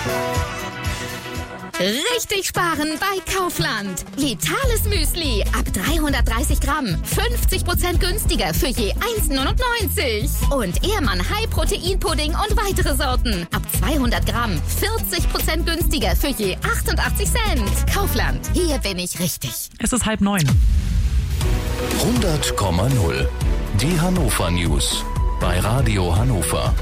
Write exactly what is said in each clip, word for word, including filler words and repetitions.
Richtig sparen bei Kaufland. Vitales Müsli ab dreihundertdreißig Gramm. fünfzig Prozent günstiger für je eins neunundneunzig. Und Ehrmann High Protein Pudding und weitere Sorten. Ab zweihundert Gramm. vierzig Prozent günstiger für je achtundachtzig Cent. Kaufland. Hier bin ich richtig. Es ist halb neun. hundert Komma null. Die Hannover News. Bei Radio Hannover.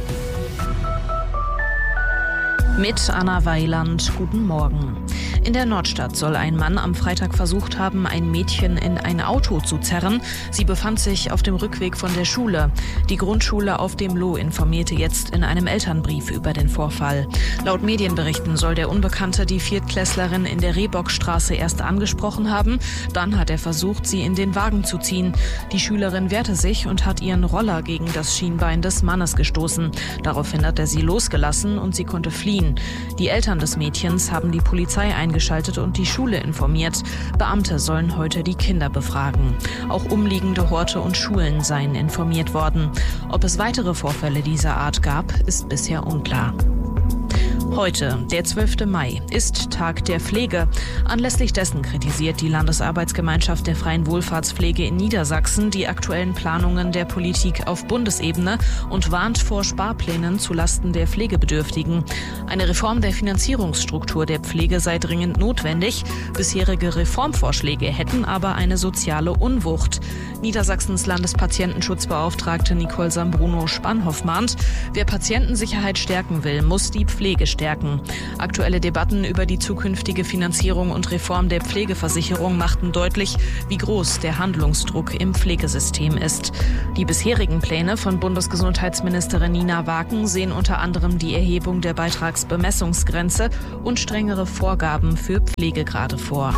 Mit Anna Weiland, guten Morgen. In der Nordstadt soll ein Mann am Freitag versucht haben, ein Mädchen in ein Auto zu zerren. Sie befand sich auf dem Rückweg von der Schule. Die Grundschule auf dem Loh informierte jetzt in einem Elternbrief über den Vorfall. Laut Medienberichten soll der Unbekannte die Viertklässlerin in der Rehbockstraße erst angesprochen haben. Dann hat er versucht, sie in den Wagen zu ziehen. Die Schülerin wehrte sich und hat ihren Roller gegen das Schienbein des Mannes gestoßen. Daraufhin hat er sie losgelassen und sie konnte fliehen. Die Eltern des Mädchens haben die Polizei eingeschaltet und die Schule informiert. Beamte sollen heute die Kinder befragen. Auch umliegende Horte und Schulen seien informiert worden. Ob es weitere Vorfälle dieser Art gab, ist bisher unklar. Heute, der zwölfte Mai, ist Tag der Pflege. Anlässlich dessen kritisiert die Landesarbeitsgemeinschaft der freien Wohlfahrtspflege in Niedersachsen die aktuellen Planungen der Politik auf Bundesebene und warnt vor Sparplänen zulasten der Pflegebedürftigen. Eine Reform der Finanzierungsstruktur der Pflege sei dringend notwendig. Bisherige Reformvorschläge hätten aber eine soziale Unwucht. Niedersachsens Landespatientenschutzbeauftragte Nicole Sambruno-Spannhoff mahnt, wer Patientensicherheit stärken will, muss die Pflege stärken. Aktuelle Debatten über die zukünftige Finanzierung und Reform der Pflegeversicherung machten deutlich, wie groß der Handlungsdruck im Pflegesystem ist. Die bisherigen Pläne von Bundesgesundheitsministerin Nina Waken sehen unter anderem die Erhebung der Beitragsbemessungsgrenze und strengere Vorgaben für Pflegegrade vor.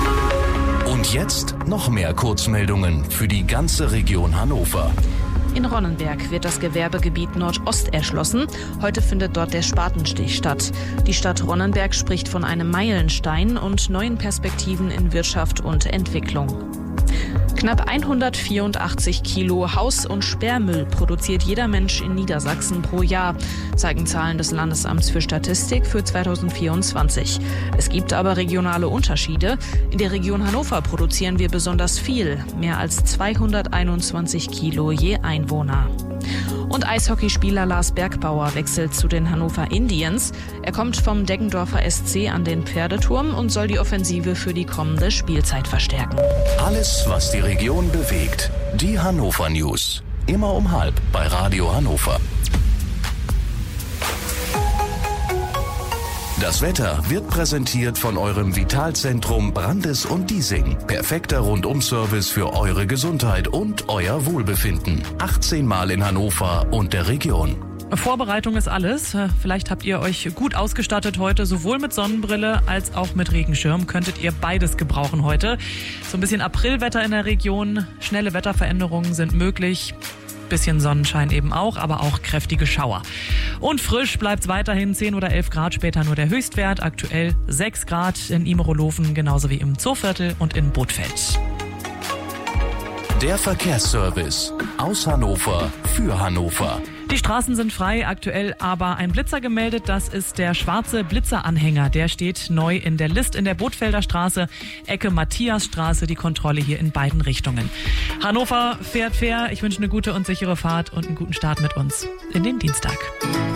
Und jetzt noch mehr Kurzmeldungen für die ganze Region Hannover. In Ronnenberg wird das Gewerbegebiet Nordost erschlossen. Heute findet dort der Spatenstich statt. Die Stadt Ronnenberg spricht von einem Meilenstein und neuen Perspektiven in Wirtschaft und Entwicklung. Knapp hundertvierundachtzig Kilo Haus- und Sperrmüll produziert jeder Mensch in Niedersachsen pro Jahr, zeigen Zahlen des Landesamts für Statistik für zweitausendvierundzwanzig. Es gibt aber regionale Unterschiede. In der Region Hannover produzieren wir besonders viel, mehr als zweihunderteinundzwanzig Kilo je Einwohner. Und Eishockeyspieler Lars Bergbauer wechselt zu den Hannover Indians. Er kommt vom Deggendorfer S C an den Pferdeturm und soll die Offensive für die kommende Spielzeit verstärken. Alles, was die Region bewegt. Die Hannover News. Immer um halb bei Radio Hannover. Das Wetter wird präsentiert von eurem Vitalzentrum Brandes und Diesing. Perfekter Rundum-Service für eure Gesundheit und euer Wohlbefinden. achtzehn Mal in Hannover und der Region. Vorbereitung ist alles. Vielleicht habt ihr euch gut ausgestattet heute, sowohl mit Sonnenbrille als auch mit Regenschirm. Könntet ihr beides gebrauchen heute. So ein bisschen Aprilwetter in der Region. Schnelle Wetterveränderungen sind möglich. Bisschen Sonnenschein eben auch, aber auch kräftige Schauer. Und frisch bleibt's weiterhin, zehn oder elf Grad, später nur der Höchstwert. Aktuell sechs Grad in Imerolofen, genauso wie im Zooviertel und in Bothfeld. Der Verkehrsservice aus Hannover für Hannover. Die Straßen sind frei, aktuell aber ein Blitzer gemeldet. Das ist der schwarze Blitzeranhänger. Der steht neu in der List in der Bothfelder Straße, Ecke Matthiasstraße. Die Kontrolle hier in beiden Richtungen. Hannover fährt fair. Ich wünsche eine gute und sichere Fahrt und einen guten Start mit uns in den Dienstag.